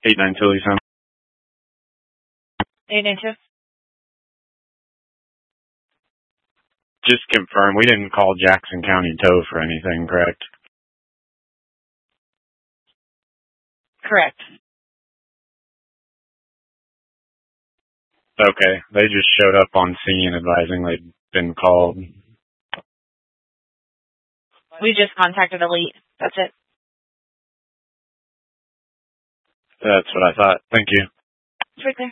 892 Sound. 892. Just confirm, we didn't call Jackson County Tow for anything, correct? Correct. Okay, they just showed up on scene advising they'd been called. We just contacted Elite. That's it. That's what I thought. Thank you. It's right there.